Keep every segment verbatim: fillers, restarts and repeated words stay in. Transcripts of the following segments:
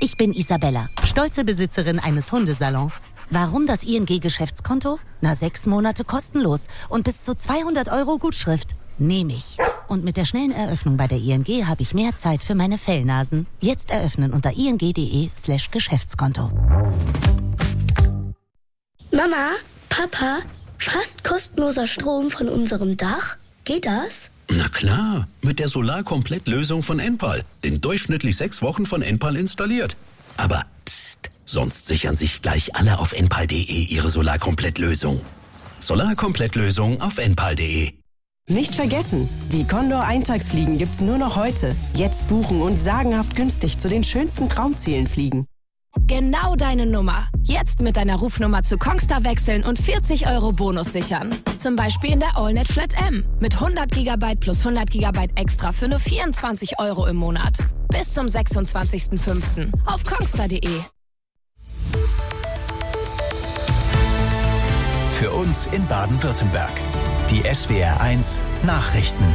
Ich bin Isabella, stolze Besitzerin eines Hundesalons. Warum das I N G-Geschäftskonto? Na, sechs Monate kostenlos und bis zu zweihundert Euro Gutschrift. Nehme ich. Und mit der schnellen Eröffnung bei der I N G habe ich mehr Zeit für meine Fellnasen. Jetzt eröffnen unter ing.de slash Geschäftskonto. Mama, Papa, fast kostenloser Strom von unserem Dach? Geht das? Na klar, mit der Solar-Komplett-Lösung von Enpal. In durchschnittlich sechs Wochen von Enpal installiert. Aber psst, sonst sichern sich gleich alle auf enpal punkt de ihre Solar-Komplett-Lösung. Solar-Komplett-Lösung auf enpal punkt de. Nicht vergessen, die Condor-Eintagsfliegen gibt's nur noch heute. Jetzt buchen und sagenhaft günstig zu den schönsten Traumzielen fliegen. Genau deine Nummer. Jetzt mit deiner Rufnummer zu Kongstar wechseln und vierzig Euro Bonus sichern. Zum Beispiel in der AllNet Flat M mit hundert Gigabyte plus hundert Gigabyte extra für nur vierundzwanzig Euro im Monat. Bis zum sechsundzwanzigsten fünften auf kongstar punkt de. Für uns in Baden-Württemberg. Die S W R eins Nachrichten.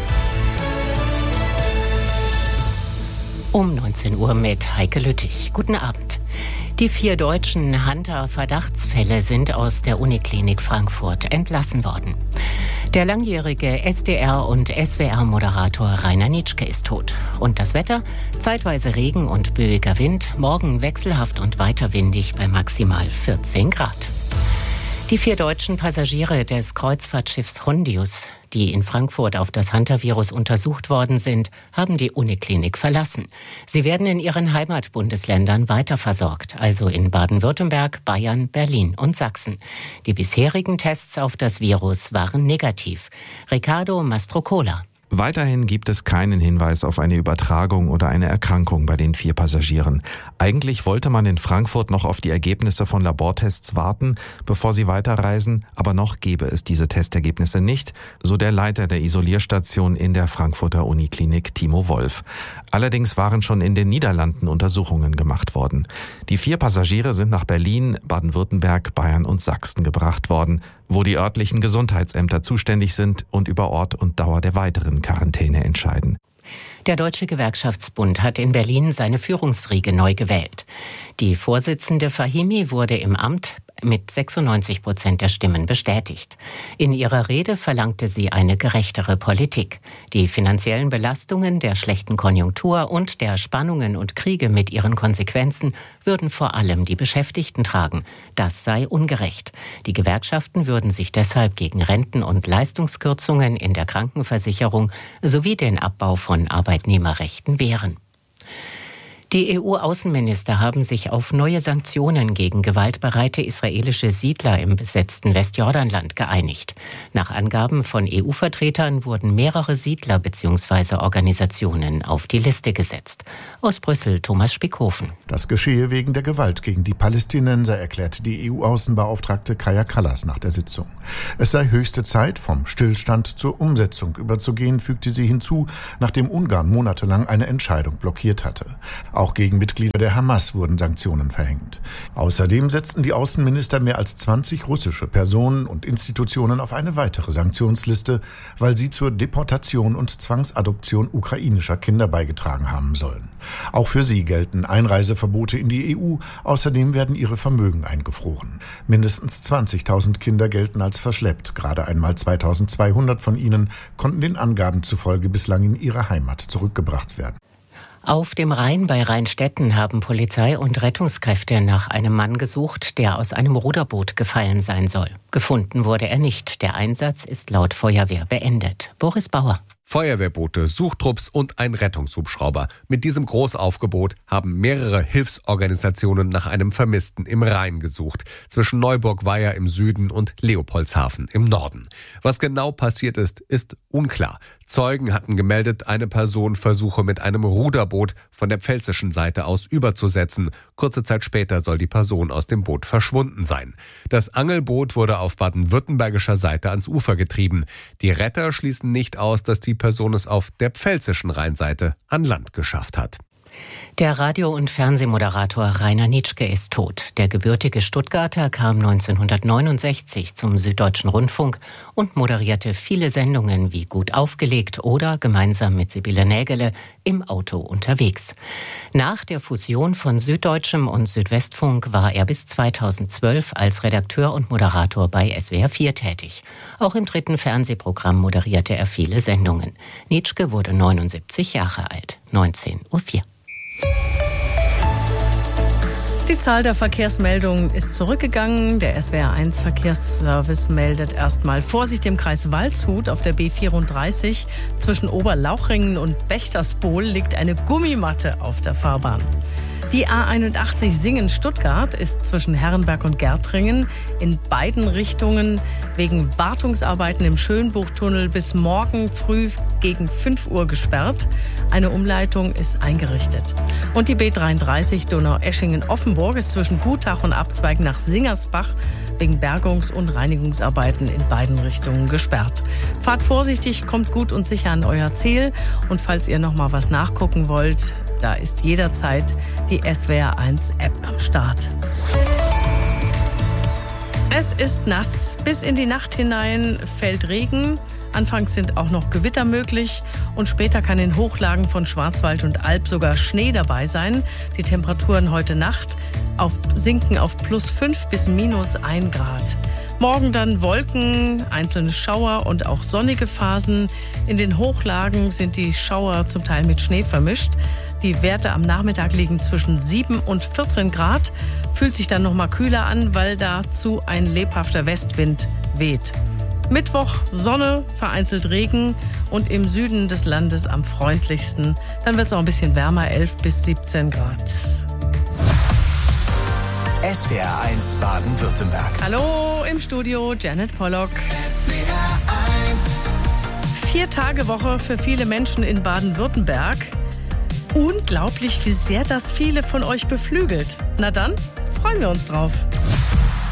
Um neunzehn Uhr mit Heike Lüttich. Guten Abend. Die vier deutschen Hunter-Verdachtsfälle sind aus der Uniklinik Frankfurt entlassen worden. Der langjährige S D R- und S W R-Moderator Rainer Nitschke ist tot. Und das Wetter? Zeitweise Regen und böiger Wind, morgen wechselhaft und weiter windig bei maximal vierzehn Grad. Die vier deutschen Passagiere des Kreuzfahrtschiffs Hondius, die in Frankfurt auf das Hunter-Virus untersucht worden sind, haben die Uniklinik verlassen. Sie werden in ihren Heimatbundesländern weiterversorgt, also in Baden-Württemberg, Bayern, Berlin und Sachsen. Die bisherigen Tests auf das Virus waren negativ. Riccardo Mastrocola. Weiterhin gibt es keinen Hinweis auf eine Übertragung oder eine Erkrankung bei den vier Passagieren. Eigentlich wollte man in Frankfurt noch auf die Ergebnisse von Labortests warten, bevor sie weiterreisen, aber noch gebe es diese Testergebnisse nicht, so der Leiter der Isolierstation in der Frankfurter Uniklinik, Timo Wolf. Allerdings waren schon in den Niederlanden Untersuchungen gemacht worden. Die vier Passagiere sind nach Berlin, Baden-Württemberg, Bayern und Sachsen gebracht worden, wo die örtlichen Gesundheitsämter zuständig sind und über Ort und Dauer der weiteren Quarantäne entscheiden. Der Deutsche Gewerkschaftsbund hat in Berlin seine Führungsriege neu gewählt. Die Vorsitzende Fahimi wurde im Amt mit sechsundneunzig Prozent der Stimmen bestätigt. In ihrer Rede verlangte sie eine gerechtere Politik. Die finanziellen Belastungen der schlechten Konjunktur und der Spannungen und Kriege mit ihren Konsequenzen würden vor allem die Beschäftigten tragen. Das sei ungerecht. Die Gewerkschaften würden sich deshalb gegen Renten- und Leistungskürzungen in der Krankenversicherung sowie den Abbau von Arbeitnehmerrechten wehren. Die E U-Außenminister haben sich auf neue Sanktionen gegen gewaltbereite israelische Siedler im besetzten Westjordanland geeinigt. Nach Angaben von E U-Vertretern wurden mehrere Siedler bzw. Organisationen auf die Liste gesetzt. Aus Brüssel Thomas Spickhofen. Das geschehe wegen der Gewalt gegen die Palästinenser, erklärte die E U-Außenbeauftragte Kaja Kallas nach der Sitzung. Es sei höchste Zeit, vom Stillstand zur Umsetzung überzugehen, fügte sie hinzu, nachdem Ungarn monatelang eine Entscheidung blockiert hatte. Auch gegen Mitglieder der Hamas wurden Sanktionen verhängt. Außerdem setzten die Außenminister mehr als zwanzig russische Personen und Institutionen auf eine weitere Sanktionsliste, weil sie zur Deportation und Zwangsadoption ukrainischer Kinder beigetragen haben sollen. Auch für sie gelten Einreiseverbote in die E U. Außerdem werden ihre Vermögen eingefroren. Mindestens zwanzigtausend Kinder gelten als verschleppt. Gerade einmal zweitausendzweihundert von ihnen konnten den Angaben zufolge bislang in ihre Heimat zurückgebracht werden. Auf dem Rhein bei Rheinstetten haben Polizei und Rettungskräfte nach einem Mann gesucht, der aus einem Ruderboot gefallen sein soll. Gefunden wurde er nicht. Der Einsatz ist laut Feuerwehr beendet. Boris Bauer. Feuerwehrboote, Suchtrupps und ein Rettungshubschrauber. Mit diesem Großaufgebot haben mehrere Hilfsorganisationen nach einem Vermissten im Rhein gesucht, zwischen Neuburg-Weiher im Süden und Leopoldshafen im Norden. Was genau passiert ist, ist unklar. Zeugen hatten gemeldet, eine Person versuche mit einem Ruderboot von der pfälzischen Seite aus überzusetzen. Kurze Zeit später soll die Person aus dem Boot verschwunden sein. Das Angelboot wurde auf baden-württembergischer Seite ans Ufer getrieben. Die Retter schließen nicht aus, dass die Person es auf der pfälzischen Rheinseite an Land geschafft hat. Der Radio- und Fernsehmoderator Rainer Nitschke ist tot. Der gebürtige Stuttgarter kam neunzehnhundertneunundsechzig zum Süddeutschen Rundfunk und moderierte viele Sendungen wie Gut aufgelegt oder gemeinsam mit Sibylle Nägele im Auto unterwegs. Nach der Fusion von Süddeutschem und Südwestfunk war er bis zweitausendzwölf als Redakteur und Moderator bei S W R vier tätig. Auch im dritten Fernsehprogramm moderierte er viele Sendungen. Nitschke wurde neunundsiebzig Jahre alt. neunzehn Uhr vier. Die Zahl der Verkehrsmeldungen ist zurückgegangen. Der S W R eins Verkehrsservice meldet erstmal Vorsicht im Kreis Waldshut auf der B vierunddreißig. Zwischen Oberlauchringen und Bechterspohl liegt eine Gummimatte auf der Fahrbahn. Die A einundachtzig Singen-Stuttgart ist zwischen Herrenberg und Gärtringen in beiden Richtungen wegen Wartungsarbeiten im Schönbuchtunnel bis morgen früh gegen fünf Uhr gesperrt. Eine Umleitung ist eingerichtet. Und die B dreiunddreißig Donaueschingen-Offenburg ist zwischen Gutach und Abzweig nach Singersbach wegen Bergungs- und Reinigungsarbeiten in beiden Richtungen gesperrt. Fahrt vorsichtig, kommt gut und sicher an euer Ziel. Und falls ihr noch mal was nachgucken wollt, da ist jederzeit die S W R eins App am Start. Es ist nass. Bis in die Nacht hinein fällt Regen. Anfangs sind auch noch Gewitter möglich und später kann in Hochlagen von Schwarzwald und Alb sogar Schnee dabei sein. Die Temperaturen heute Nacht auf, sinken auf plus fünf bis minus ein Grad. Morgen dann Wolken, einzelne Schauer und auch sonnige Phasen. In den Hochlagen sind die Schauer zum Teil mit Schnee vermischt. Die Werte am Nachmittag liegen zwischen sieben und vierzehn Grad. Fühlt sich dann noch mal kühler an, weil dazu ein lebhafter Westwind weht. Mittwoch Sonne, vereinzelt Regen und im Süden des Landes am freundlichsten. Dann wird es auch ein bisschen wärmer, elf bis siebzehn Grad. S W R eins Baden-Württemberg. Hallo im Studio, Janet Pollock. S W R eins. Vier Tage Woche für viele Menschen in Baden-Württemberg. Unglaublich, wie sehr das viele von euch beflügelt. Na dann, freuen wir uns drauf.